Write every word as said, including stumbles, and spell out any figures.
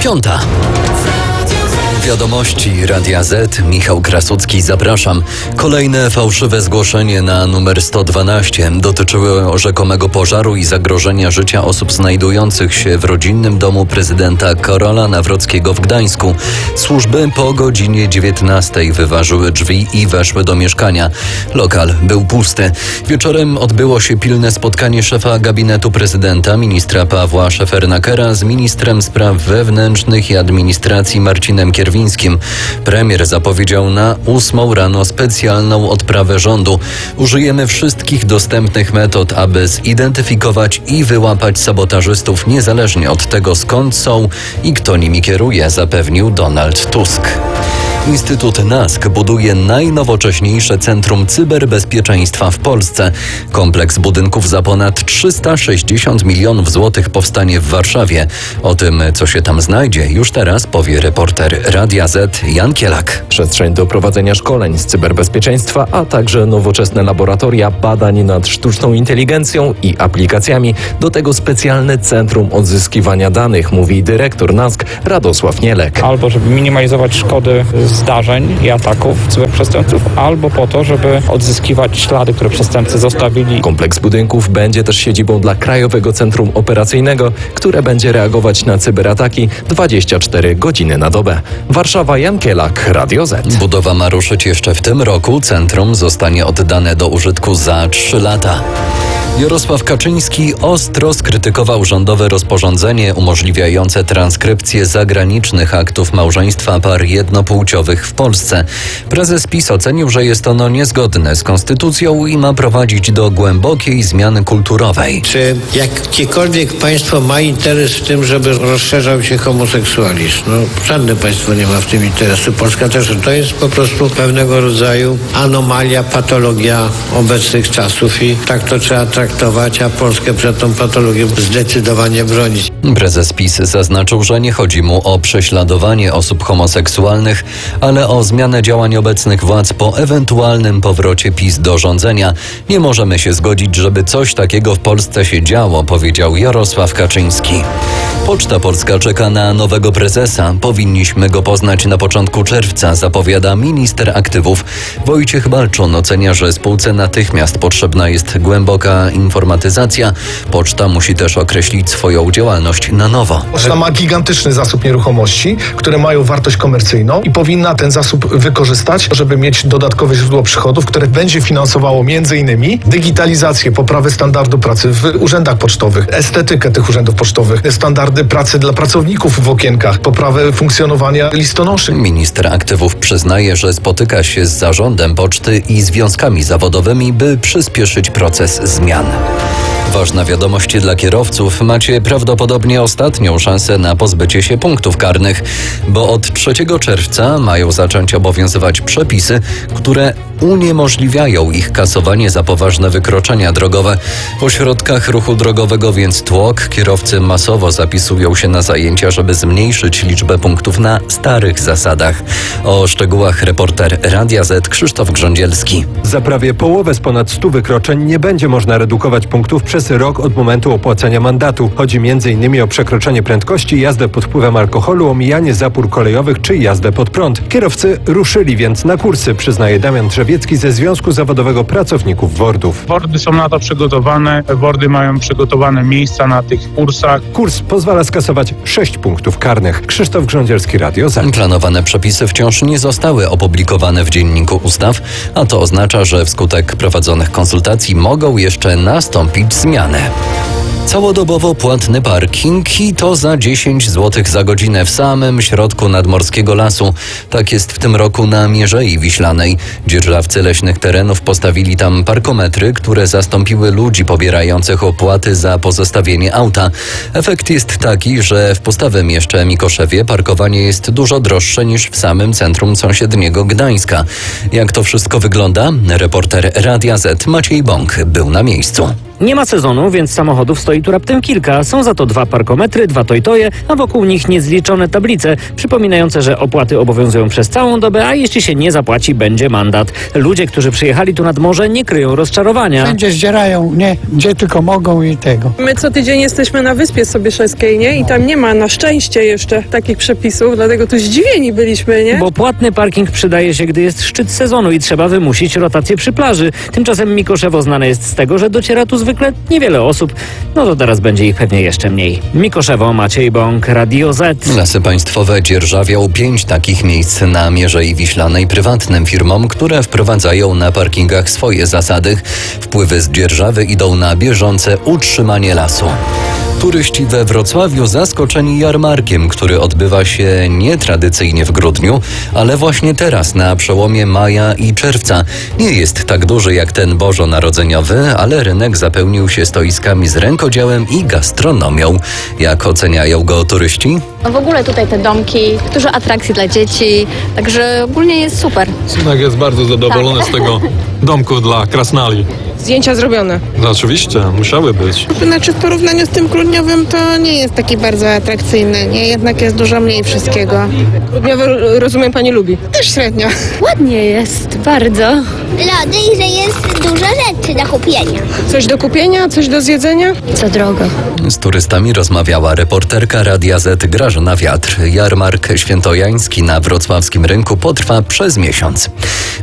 Piąta. Wiadomości Radia Z. Michał Krasucki, zapraszam. Kolejne fałszywe zgłoszenie na numer sto dwanaście dotyczyło rzekomego pożaru i zagrożenia życia osób znajdujących się w rodzinnym domu prezydenta Karola Nawrockiego w Gdańsku. Służby po godzinie dziewiętnastej wyważyły drzwi i weszły do mieszkania. Lokal był pusty. Wieczorem odbyło się pilne spotkanie szefa gabinetu prezydenta, ministra Pawła Szefernakera z ministrem spraw wewnętrznych i administracji Marcinem Kierwińskim. Premier zapowiedział na ósmą rano specjalną odprawę rządu. Użyjemy wszystkich dostępnych metod, aby zidentyfikować i wyłapać sabotażystów niezależnie od tego, skąd są i kto nimi kieruje, zapewnił Donald Tusk. Instytut NASK buduje najnowocześniejsze centrum cyberbezpieczeństwa w Polsce. Kompleks budynków za ponad trzysta sześćdziesiąt milionów złotych powstanie w Warszawie. O tym, co się tam znajdzie, już teraz powie reporter Radia Z Jan Kielak. Przestrzeń do prowadzenia szkoleń z cyberbezpieczeństwa, a także nowoczesne laboratoria badań nad sztuczną inteligencją i aplikacjami. Do tego specjalne centrum odzyskiwania danych, mówi dyrektor NASK Radosław Nielek. Albo żeby minimalizować szkody zdarzeń i ataków cyberprzestępców, albo po to, żeby odzyskiwać ślady, które przestępcy zostawili. Kompleks budynków będzie też siedzibą dla Krajowego Centrum Operacyjnego, które będzie reagować na cyberataki dwadzieścia cztery godziny na dobę. Warszawa, Jan Kielak, Radio Z. Budowa ma ruszyć jeszcze w tym roku. Centrum zostanie oddane do użytku za trzy lata. Jarosław Kaczyński ostro skrytykował rządowe rozporządzenie umożliwiające transkrypcję zagranicznych aktów małżeństwa par jednopłciowych w Polsce. Prezes PiS ocenił, że jest ono niezgodne z konstytucją i ma prowadzić do głębokiej zmiany kulturowej. Czy jakiekolwiek państwo ma interes w tym, żeby rozszerzał się homoseksualizm? No, żadne państwo nie ma w tym interesu. Polska też. To jest po prostu pewnego rodzaju anomalia, patologia obecnych czasów i tak to trzeba traktować, a Polskę przed tą patologią zdecydowanie bronić. Prezes PiS zaznaczył, że nie chodzi mu o prześladowanie osób homoseksualnych, ale o zmianę działań obecnych władz po ewentualnym powrocie PiS do rządzenia. Nie możemy się zgodzić, żeby coś takiego w Polsce się działo, powiedział Jarosław Kaczyński. Poczta Polska czeka na nowego prezesa. Powinniśmy go poznać na początku czerwca, zapowiada minister aktywów. Wojciech Balczon ocenia, że spółce natychmiast potrzebna jest głęboka informatyzacja. Poczta musi też określić swoją działalność na nowo. Poczta ma gigantyczny zasób nieruchomości, które mają wartość komercyjną i powinna ten zasób wykorzystać, żeby mieć dodatkowe źródło przychodów, które będzie finansowało między innymi digitalizację, poprawę standardu pracy w urzędach pocztowych, estetykę tych urzędów pocztowych, standardy pracy dla pracowników w okienkach, poprawę funkcjonowania listonoszy. Minister aktywów przyznaje, że spotyka się z zarządem poczty i związkami zawodowymi, by przyspieszyć proces zmian. Ważna wiadomość dla kierowców. Macie prawdopodobnie ostatnią szansę na pozbycie się punktów karnych, bo od trzeciego czerwca mają zacząć obowiązywać przepisy, które uniemożliwiają ich kasowanie za poważne wykroczenia drogowe. W ośrodkach ruchu drogowego więc tłok kierowcy masowo zapisują się na zajęcia, żeby zmniejszyć liczbę punktów na starych zasadach. O szczegółach reporter Radia Z Krzysztof Grządzielski. Za prawie połowę z ponad stu wykroczeń nie będzie można redukować punktów przez rok od momentu opłacenia mandatu. Chodzi między innymi o przekroczenie prędkości, jazdę pod wpływem alkoholu, omijanie zapór kolejowych czy jazdę pod prąd. Kierowcy ruszyli więc na kursy, przyznaje Damian Drzewiecki ze Związku Zawodowego Pracowników Wordów. Wordy są na to przygotowane, wordy mają przygotowane miejsca na tych kursach. Kurs pozwala skasować sześć punktów karnych. Krzysztof Grządzielski, Radio Z. Planowane przepisy wciąż nie zostały opublikowane w Dzienniku Ustaw, a to oznacza, że wskutek prowadzonych konsultacji mogą jeszcze nastąpić zmiany. Całodobowo płatny parking i to za dziesięć złotych za godzinę w samym środku nadmorskiego lasu. Tak jest w tym roku na Mierzei Wiślanej. Dzierżawcy leśnych terenów postawili tam parkometry, które zastąpiły ludzi pobierających opłaty za pozostawienie auta. Efekt jest taki, że w pustawym jeszcze Mikoszewie parkowanie jest dużo droższe niż w samym centrum sąsiedniego Gdańska. Jak to wszystko wygląda? Reporter Radia Z Maciej Bąk był na miejscu. Nie ma sezonu, więc samochodów stoi tu raptem kilka. Są za to dwa parkometry, dwa tojtoje, a wokół nich niezliczone tablice przypominające, że opłaty obowiązują przez całą dobę, a jeśli się nie zapłaci, będzie mandat. Ludzie, którzy przyjechali tu nad morze, nie kryją rozczarowania. Wszędzie zdzierają, nie, gdzie tylko mogą i tego. My co tydzień jesteśmy na Wyspie Sobieszewskiej, nie? I tam nie ma na szczęście jeszcze takich przepisów, dlatego tu zdziwieni byliśmy, nie? Bo płatny parking przydaje się, gdy jest szczyt sezonu i trzeba wymusić rotację przy plaży. Tymczasem Mikoszewo znane jest z tego, że dociera tu zwykle niewiele osób. No to teraz będzie ich pewnie jeszcze mniej. Mikoszewo, Maciej Bąk, Radio Z. Lasy Państwowe dzierżawią pięć takich miejsc na Mierzei Wiślanej prywatnym firmom, które wprowadzają na parkingach swoje zasady. Wpływy z dzierżawy idą na bieżące utrzymanie lasu. Turyści we Wrocławiu zaskoczeni jarmarkiem, który odbywa się nie tradycyjnie w grudniu, ale właśnie teraz na przełomie maja i czerwca. Nie jest tak duży jak ten bożonarodzeniowy, ale rynek zapełnił się stoiskami z rękodziełem i gastronomią. Jak oceniają go turyści? No w ogóle tutaj te domki, dużo atrakcji dla dzieci, także ogólnie jest super. Synek jest bardzo zadowolony z tego domku dla krasnali. Zdjęcia zrobione. No, oczywiście, musiały być. Znaczy w porównaniu z tym grudniowym to nie jest taki bardzo atrakcyjny, nie? Jednak jest dużo mniej wszystkiego. Grudniowy, rozumiem, pani lubi. Też średnio. Ładnie jest, bardzo. Lody i że jest dużo rzeczy do kupienia. Coś do kupienia, coś do zjedzenia? Co drogo. Z turystami rozmawiała reporterka Radia Z Grażyna Wiatr. Jarmark świętojański na wrocławskim rynku potrwa przez miesiąc.